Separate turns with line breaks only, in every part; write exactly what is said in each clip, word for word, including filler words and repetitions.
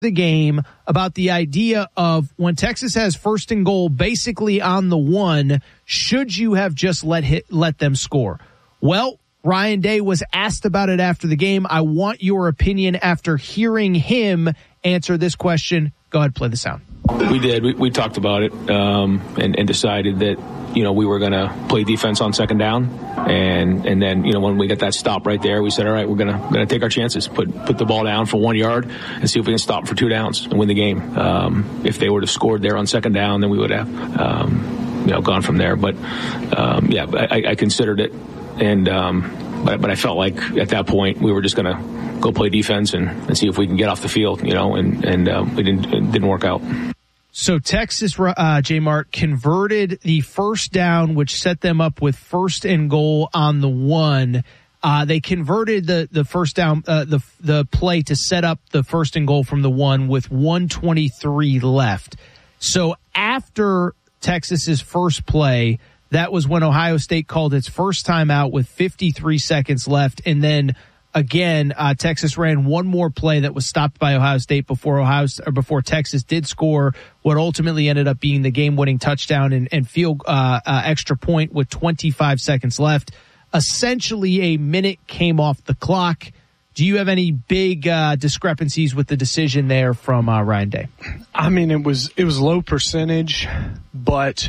the game about the idea of when Texas has first and goal basically on the one, should you have just let hit, let them score? Well, Ryan Day was asked about it after the game. I want your opinion after hearing him answer this question. Go ahead, play the sound.
We did. We, we talked about it um, and, and decided that, you know, we were going to play defense on second down. And and then, you know, when we got that stop right there, we said, all right, we're going to going to take our chances, put put the ball down for one yard and see if we can stop for two downs and win the game. Um, if they would have scored there on second down, then we would have, um, you know, gone from there. But, um, yeah, I, I considered it. And um, but, but I felt like at that point we were just going to go play defense and, and see if we can get off the field, you know, and, and um, it, didn't, it didn't work out.
So Texas, uh, J-Mart, converted the first down, which set them up with first and goal on the one. Uh, they converted the, the first down, uh, the the play to set up the first and goal from the one with one twenty-three left. So after Texas's first play, that was when Ohio State called its first timeout with fifty-three seconds left, and then again, uh, Texas ran one more play that was stopped by Ohio State before Ohio or before Texas did score what ultimately ended up being the game-winning touchdown and, and field uh, uh, extra point with twenty-five seconds left. Essentially, a minute came off the clock. Do you have any big uh, discrepancies with the decision there from uh, Ryan Day?
I mean, it was it was low percentage, but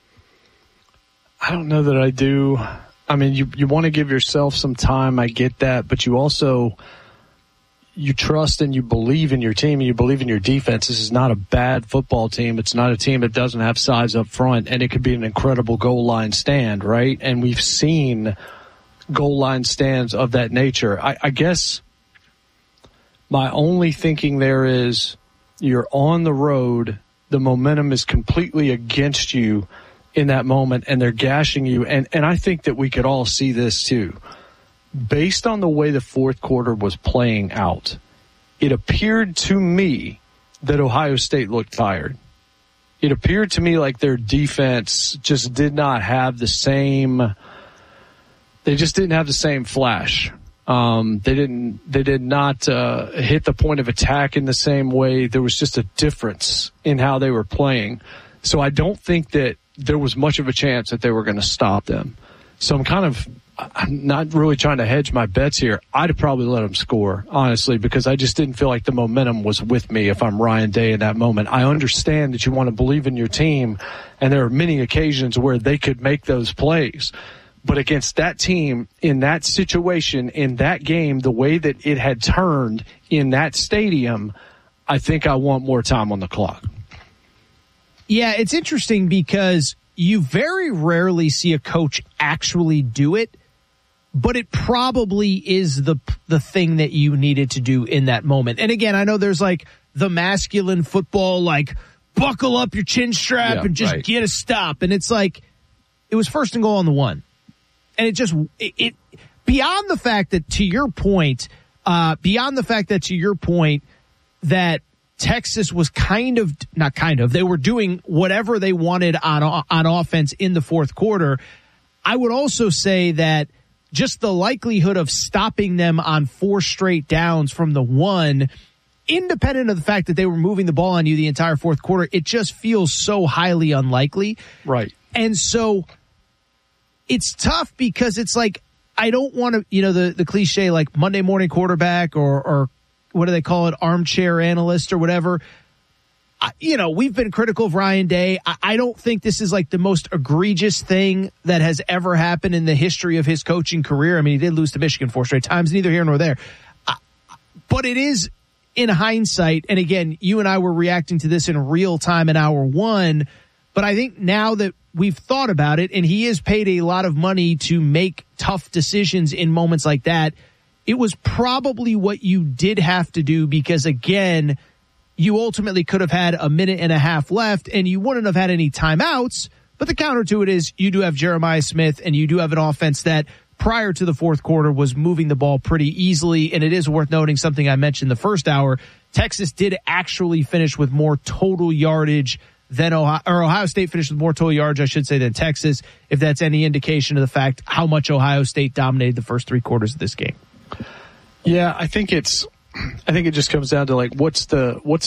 I don't know that I do. I mean, you, you want to give yourself some time. I get that. But you also, you trust and you believe in your team and you believe in your defense. This is not a bad football team. It's not a team that doesn't have size up front. And it could be an incredible goal line stand, right? And we've seen goal line stands of that nature. I, I guess my only thinking there is you're on the road. The momentum is completely against you in that moment, and they're gashing you. And, and I think that we could all see this too. Based on the way the fourth quarter was playing out, it appeared to me that Ohio State looked tired. It appeared to me like their defense just did not have the same, they just didn't have the same flash. Um, they didn't, they did not uh, hit the point of attack in the same way. There was just a difference in how they were playing. So I don't think that there was much of a chance that they were going to stop them. So I'm kind of I'm not really trying to hedge my bets here. I'd have probably let them score, honestly, because I just didn't feel like the momentum was with me if I'm Ryan Day in that moment. I understand that you want to believe in your team, and there are many occasions where they could make those plays. But against that team, in that situation, in that game, the way that it had turned in that stadium, I think I want more time on the clock.
Yeah, it's interesting because you very rarely see a coach actually do it, but it probably is the the thing that you needed to do in that moment. And again, I know there's like the masculine football, like buckle up your chin strap yeah, and just right. get a stop. And it's like, it was first and goal on the one. And it just, it, it beyond the fact that to your point, uh, beyond the fact that to your point that Texas was kind of, not kind of, they were doing whatever they wanted on on offense in the fourth quarter. I would also say that just the likelihood of stopping them on four straight downs from the one, independent of the fact that they were moving the ball on you the entire fourth quarter, it just feels so highly unlikely.
Right.
And so it's tough because it's like, I don't want to, you know, the, the cliche like Monday morning quarterback or, or what do they call it, armchair analyst or whatever. I, you know, we've been critical of Ryan Day. I, I don't think this is like the most egregious thing that has ever happened in the history of his coaching career. I mean, he did lose to Michigan four straight times, neither here nor there. Uh, but it is, in hindsight, and again, you and I were reacting to this in real time in hour one, but I think now that we've thought about it, and he is paid a lot of money to make tough decisions in moments like that, it was probably what you did have to do because, again, you ultimately could have had a minute and a half left and you wouldn't have had any timeouts. But the counter to it is you do have Jeremiah Smith and you do have an offense that prior to the fourth quarter was moving the ball pretty easily. And it is worth noting something I mentioned the first hour. Texas did actually finish with more total yardage than Ohio, or Ohio State finished with more total yards, I should say, than Texas, if that's any indication of the fact how much Ohio State dominated the first three quarters of this game.
Yeah, I think it's, I think it just comes down to like what's the what's